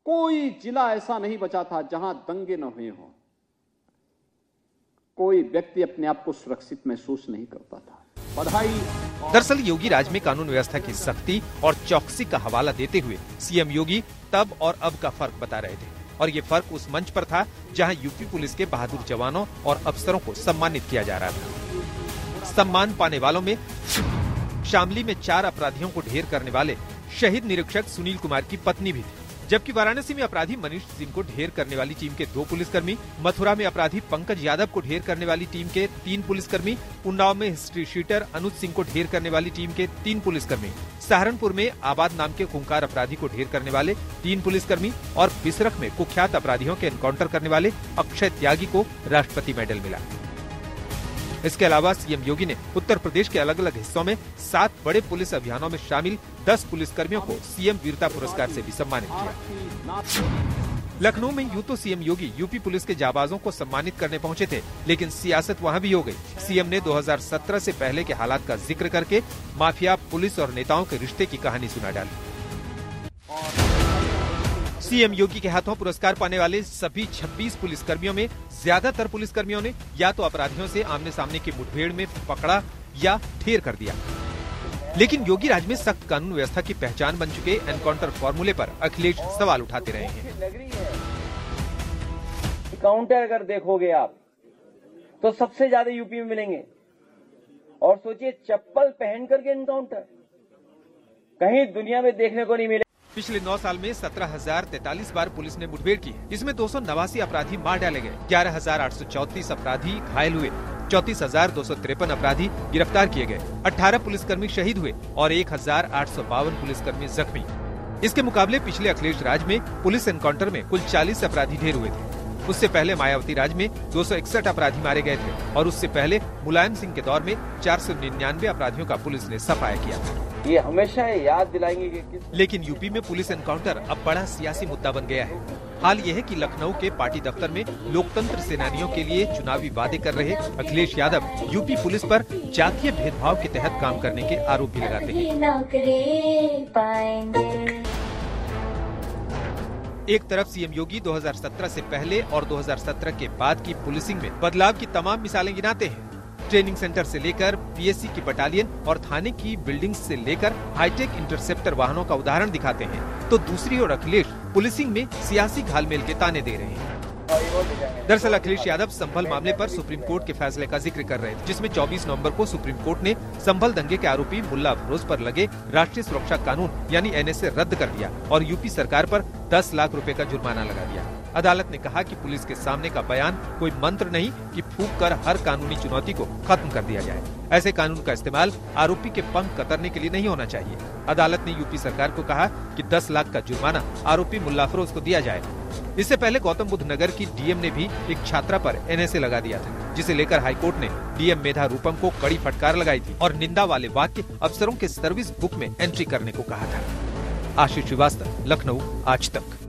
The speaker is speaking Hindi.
कोई जिला ऐसा नहीं बचा था जहां दंगे न हुए हों। कोई व्यक्ति अपने आप को सुरक्षित महसूस नहीं करता था। बधाई। दरअसल योगी राज में कानून व्यवस्था की सख्ती और चौकसी का हवाला देते हुए सीएम योगी तब और अब का फर्क बता रहे थे, और ये फर्क उस मंच पर था जहां यूपी पुलिस के बहादुर जवानों और अफसरों को सम्मानित किया जा रहा था। सम्मान पाने वालों में शामली में 4 अपराधियों को ढेर करने वाले शहीद निरीक्षक सुनील कुमार की पत्नी भी थी, जबकि वाराणसी में अपराधी मनीष सिंह को ढेर करने वाली टीम के 2 पुलिसकर्मी, मथुरा में अपराधी पंकज यादव को ढेर करने वाली टीम के 3 पुलिसकर्मी, उन्नाव में हिस्ट्री शीटर अनुज सिंह को ढेर करने वाली टीम के 3 पुलिसकर्मी, सहारनपुर में आबाद नाम के खूंखार अपराधी को ढेर करने वाले 3 पुलिसकर्मी और बिसरख में कुख्यात अपराधियों के एनकाउंटर करने वाले अक्षय त्यागी को राष्ट्रपति मेडल मिला। इसके अलावा सीएम योगी ने उत्तर प्रदेश के अलग अलग हिस्सों में 7 बड़े पुलिस अभियानों में शामिल 10 पुलिसकर्मियों को सीएम वीरता पुरस्कार से भी सम्मानित किया। लखनऊ में यूं तो सीएम योगी यूपी पुलिस के जाबाजों को सम्मानित करने पहुंचे थे, लेकिन सियासत वहां भी हो गई। सीएम ने 2017 से पहले के हालात का जिक्र करके माफिया, पुलिस और नेताओं के रिश्ते की कहानी सुना डाली। सीएम योगी के हाथों पुरस्कार पाने वाले सभी 26 पुलिसकर्मियों में ज्यादातर पुलिसकर्मियों ने या तो अपराधियों से आमने सामने की मुठभेड़ में पकड़ा या ढेर कर दिया। लेकिन योगी राज में सख्त कानून व्यवस्था की पहचान बन चुके एनकाउंटर फॉर्मूले पर अखिलेश सवाल उठाते रहे हैं। एनकाउंटर अगर देखोगे आप तो सबसे ज्यादा यूपी में मिलेंगे, और सोचिए चप्पल पहन करके एनकाउंटर कहीं दुनिया में देखने को नहीं मिले। पिछले 9 साल में 17,043 बार पुलिस ने मुठभेड़ की। इसमें 289 अपराधी मार डाले गए, 11,834 अपराधी घायल हुए, 34,253 अपराधी गिरफ्तार किए गए, 18 पुलिसकर्मी शहीद हुए और 1,852 पुलिसकर्मी जख्मी। इसके मुकाबले पिछले अखिलेश राज में पुलिस एनकाउंटर में कुल 40 अपराधी ढेर हुए थे। उससे पहले मायावती राज में 261 अपराधी मारे गए थे और उससे पहले मुलायम सिंह के दौर में 499 अपराधियों का पुलिस ने सफाया किया था। ये हमेशा याद दिलाएंगे कि लेकिन यूपी में पुलिस एनकाउंटर अब बड़ा सियासी मुद्दा बन गया है। हाल यह है कि लखनऊ के पार्टी दफ्तर में लोकतंत्र सेनानियों के लिए चुनावी वादे कर रहे अखिलेश यादव यूपी पुलिस पर जातीय भेदभाव के तहत काम करने के आरोप भी लगाते हैं। एक तरफ सीएम योगी 2017 से पहले और 2017 के बाद की पुलिसिंग में बदलाव की तमाम मिसालें गिनाते हैं। ट्रेनिंग सेंटर से लेकर पीएससी की बटालियन और थाने की बिल्डिंग्स से लेकर हाईटेक इंटरसेप्टर वाहनों का उदाहरण दिखाते हैं, तो दूसरी ओर अखिलेश पुलिसिंग में सियासी घालमेल के ताने दे रहे हैं। दरअसल अखिलेश यादव संभल मामले पर सुप्रीम कोर्ट के फैसले का जिक्र कर रहे थे, जिसमें 24 नवंबर को सुप्रीम कोर्ट ने संभल दंगे के आरोपी मुल्ला अफरोज पर लगे राष्ट्रीय सुरक्षा कानून यानी एनएसए रद्द कर दिया और यूपी सरकार पर 10 लाख रुपए का जुर्माना लगा दिया। अदालत ने कहा कि पुलिस के सामने का बयान कोई मंत्र नहीं कि फूंक कर हर कानूनी चुनौती को खत्म कर दिया जाए। ऐसे कानून का इस्तेमाल आरोपी के पंख कतरने के लिए नहीं होना चाहिए। अदालत ने यूपी सरकार को कहा कि 10 लाख का जुर्माना आरोपी मुल्ला अफरोज को दिया जाए। इससे पहले गौतम बुद्ध नगर की डीएम ने भी एक छात्रा पर एनएसए लगा दिया था, जिसे लेकर हाईकोर्ट ने डीएम मेधा रूपम को कड़ी फटकार लगाई थी और निंदा वाले वाक्य अफसरों के सर्विस बुक में एंट्री करने को कहा था। आशीष श्रीवास्तव, लखनऊ, आज तक।